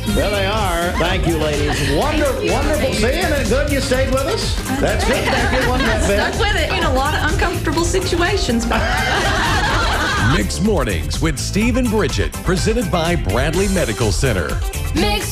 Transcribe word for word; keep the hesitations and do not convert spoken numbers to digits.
There they are. Thank you, ladies. Wonder, wonderful seeing and good you stayed with us. That's good. Thank you. Wasn't that bad? Stuck with it in a lot of uncomfortable situations. Mixed Mornings with Steve and Bridget, presented by Bradley Medical Center. Mixed